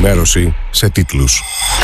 ενημέρωση σε τίτλους.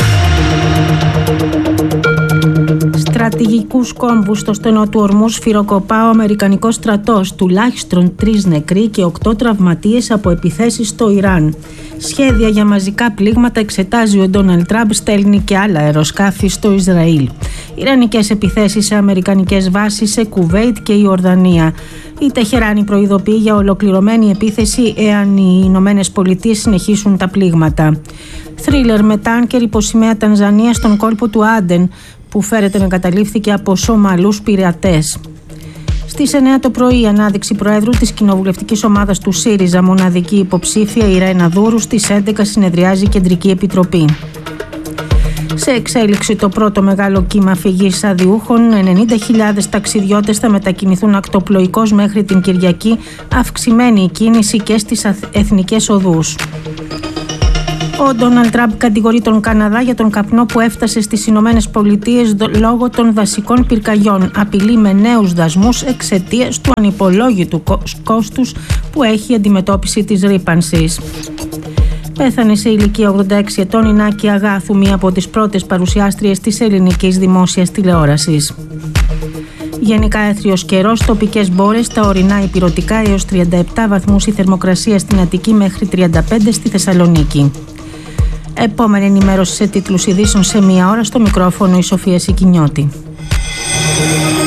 Στρατηγικούς κόμβους στο στενό του Ορμούς σφυροκοπά ο Αμερικανικός στρατός, τουλάχιστον 3 νεκροί και 8 τραυματίες από επιθέσεις στο Ιράν. Σχέδια για μαζικά πλήγματα εξετάζει ο Ντόναλντ Τραμπ, στέλνει και άλλα αεροσκάφη στο Ισραήλ. Ιρανικές επιθέσεις σε αμερικανικές βάσεις σε Κουβέιτ και Ιορδανία. Η Τεχεράνη προειδοποιεί για ολοκληρωμένη επίθεση εάν οι Ηνωμένες Πολιτείες συνεχίσουν τα πλήγματα. Θρίλερ με τάνκερ υπό σημαία Τανζανία στον κόλπο του Άντεν, που φέρεται να καταλήφθηκε από Σομαλούς πειρατές. Στις 9 το πρωί, η ανάδειξη Προέδρου της κοινοβουλευτικής ομάδας του ΣΥΡΙΖΑ, μοναδική υποψήφια η Ρένα Δούρου, στις 11 συνεδριάζει η Κεντρική Επιτροπή. Σε εξέλιξη το πρώτο μεγάλο κύμα φυγής αδειούχων, 90.000 ταξιδιώτες θα μετακινηθούν ακτοπλοϊκώς μέχρι την Κυριακή, αυξημένη η κίνηση και στις εθνικές οδούς. Ο Ντόναλντ Τραμπ κατηγορεί τον Καναδά για τον καπνό που έφτασε στις Ηνωμένες Πολιτείες λόγω των δασικών πυρκαγιών. Απειλεί με νέους δασμούς εξαιτίας του ανυπολόγητου κόστους που έχει η αντιμετώπιση της ρύπανσης. Πέθανε σε ηλικία 86 ετών η Νάκη Αγάθου, μία από τις πρώτες παρουσιάστριες της ελληνικής δημόσιας τηλεόρασης. Γενικά έθριος καιρός, τοπικές μπόρες, τα ορεινά υπηρωτικά έως 37 βαθμούς η θερμοκρασία στην Αττική μέχρι 35 στη Θεσσαλονίκη. Επόμενη ενημέρωση σε τίτλους ειδήσεων σε 1 ώρα, στο μικρόφωνο η Σοφία Σικινιώτη.